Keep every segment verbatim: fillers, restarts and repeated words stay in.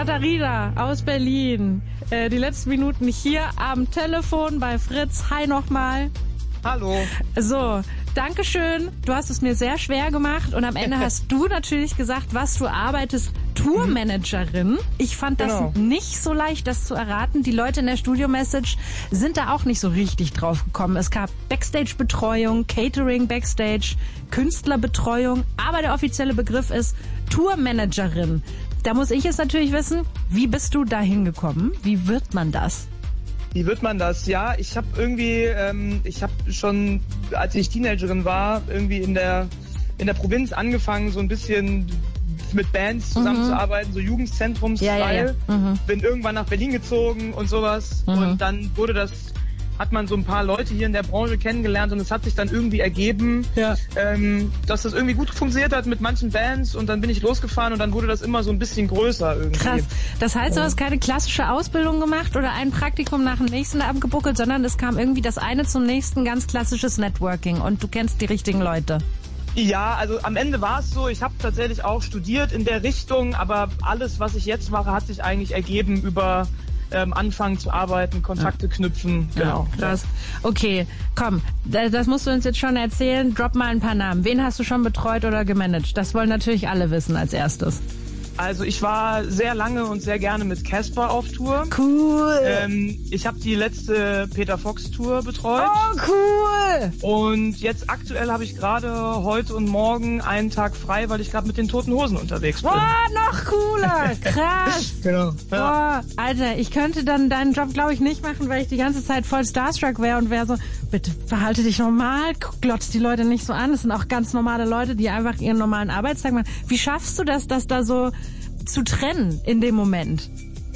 Katharina aus Berlin. Äh, die letzten Minuten hier am Telefon bei Fritz. Hi nochmal. Hallo. So, Dankeschön. Du hast es mir sehr schwer gemacht und am Ende hast du natürlich gesagt, was du arbeitest. Tourmanagerin. Ich fand das genau. nicht so leicht, das zu erraten. Die Leute in der Studio-Message sind da auch nicht so richtig drauf gekommen. Es gab Backstage-Betreuung, Catering Backstage, Künstlerbetreuung, aber der offizielle Begriff ist Tourmanagerin. Da muss ich jetzt natürlich wissen, wie bist du da hingekommen? Wie wird man das? Wie wird man das? Ja, ich habe irgendwie, ähm, ich habe schon, als ich Teenagerin war, irgendwie in der in der Provinz angefangen, so ein bisschen mit Bands zusammenzuarbeiten, mhm. so Jugendzentrums-Style. Ja, ja, ja. Mhm. Bin irgendwann nach Berlin gezogen und sowas. Mhm. Und dann wurde das, hat man so ein paar Leute hier in der Branche kennengelernt und es hat sich dann irgendwie ergeben, ja. ähm, dass das irgendwie gut funktioniert hat mit manchen Bands und dann bin ich losgefahren und dann wurde das immer so ein bisschen größer irgendwie. Krass. Das heißt, du hast keine klassische Ausbildung gemacht oder ein Praktikum nach dem nächsten abgebuckelt, sondern es kam irgendwie das eine zum nächsten, ganz klassisches Networking und du kennst die richtigen Leute. Ja, also am Ende war es so, ich habe tatsächlich auch studiert in der Richtung, aber alles, was ich jetzt mache, hat sich eigentlich ergeben über ähm, anfangen zu arbeiten, Kontakte ja. knüpfen. Genau. Ja, krass. Okay, komm, das musst du uns jetzt schon erzählen. Drop mal ein paar Namen. Wen hast du schon betreut oder gemanagt? Das wollen natürlich alle wissen als erstes. Also ich war sehr lange und sehr gerne mit Casper auf Tour. Cool. Ähm, ich habe die letzte Peter Fox Tour betreut. Oh, cool. Und jetzt aktuell habe ich gerade heute und morgen einen Tag frei, weil ich gerade mit den Toten Hosen unterwegs bin. Oh, noch cooler. Krass. Genau. Ja. Oh, Alter, ich könnte dann deinen Job, glaube ich, nicht machen, weil ich die ganze Zeit voll starstruck wäre und wäre so, bitte verhalte dich normal, glotz die Leute nicht so an. Das sind auch ganz normale Leute, die einfach ihren normalen Arbeitstag machen. Wie schaffst du das, dass da so zu trennen in dem Moment?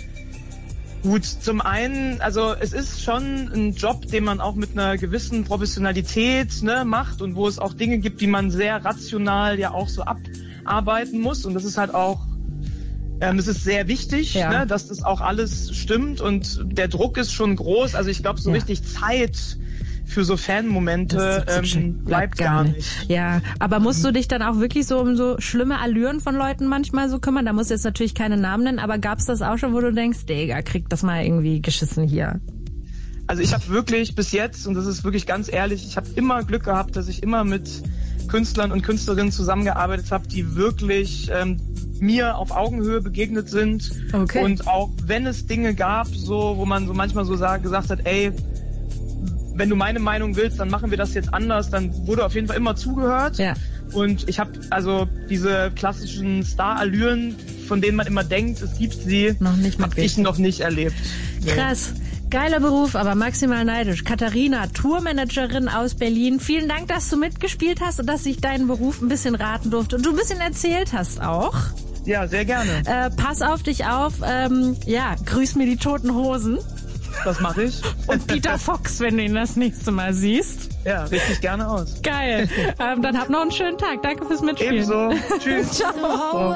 Gut, zum einen, also es ist schon ein Job, den man auch mit einer gewissen Professionalität ne, macht und wo es auch Dinge gibt, die man sehr rational ja auch so abarbeiten muss und das ist halt auch, ähm, es ist sehr wichtig, ja. ne, dass das auch alles stimmt und der Druck ist schon groß, also ich glaube so ja. richtig Zeit für so Fanmomente ähm, bleibt gar nicht. nicht. Ja, aber musst du dich dann auch wirklich so um so schlimme Allüren von Leuten manchmal so kümmern? Da musst du jetzt natürlich keine Namen nennen, aber gab's das auch schon, wo du denkst, Digga, krieg das mal irgendwie geschissen hier? Also ich habe wirklich bis jetzt, und das ist wirklich ganz ehrlich, ich habe immer Glück gehabt, dass ich immer mit Künstlern und Künstlerinnen zusammengearbeitet habe, die wirklich ähm, mir auf Augenhöhe begegnet sind. Okay. Und auch wenn es Dinge gab, so wo man so manchmal so sag, gesagt hat, ey, wenn du meine Meinung willst, dann machen wir das jetzt anders, dann wurde auf jeden Fall immer zugehört. Ja. Und ich habe also diese klassischen Star-Allüren, von denen man immer denkt, es gibt sie, noch nicht habe ich noch nicht erlebt. Krass. Geiler Beruf, aber maximal neidisch. Katharina, Tourmanagerin aus Berlin. Vielen Dank, dass du mitgespielt hast und dass ich deinen Beruf ein bisschen raten durfte und du ein bisschen erzählt hast auch. Ja, sehr gerne. Äh, pass auf dich auf. Ähm, ja, grüß mir die Toten Hosen. Das mache ich. Und Peter Fox, wenn du ihn das nächste Mal siehst. Ja, richtig gerne aus. Geil. Ähm, dann hab noch einen schönen Tag. Danke fürs Mitspielen. Ebenso. Tschüss. Ciao.